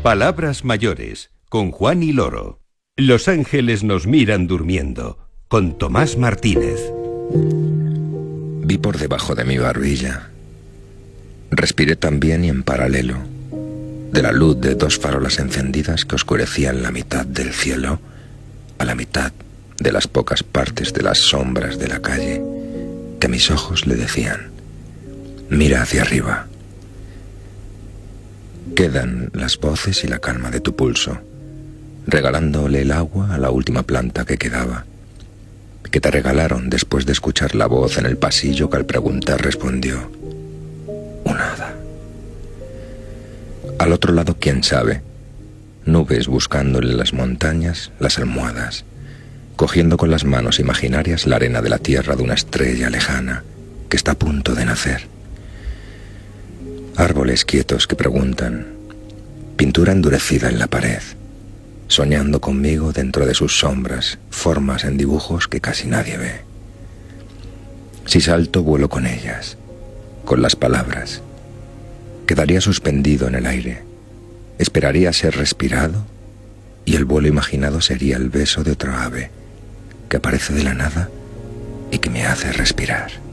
Palabras mayores, con Juan y Loro. Los ángeles nos miran durmiendo, con Tomás Martínez. Vi por debajo de mi barbilla. Respiré también y en paralelo, de la luz de dos farolas encendidas que oscurecían la mitad del cielo a la mitad de las pocas partes de las sombras de la calle, que mis ojos le decían: mira hacia arriba. Quedan las voces y la calma de tu pulso, regalándole el agua a la última planta que quedaba, que te regalaron después de escuchar la voz en el pasillo que al preguntar respondió: un hada. Al otro lado, quién sabe, nubes buscándole en las montañas las almohadas, cogiendo con las manos imaginarias la arena de la tierra de una estrella lejana que está a punto de nacer. Árboles quietos que preguntan, pintura endurecida en la pared, soñando conmigo dentro de sus sombras, formas en dibujos que casi nadie ve. Si salto, vuelo con ellas, con las palabras. Quedaría suspendido en el aire, esperaría ser respirado, y el vuelo imaginado sería el beso de otra ave que aparece de la nada y que me hace respirar.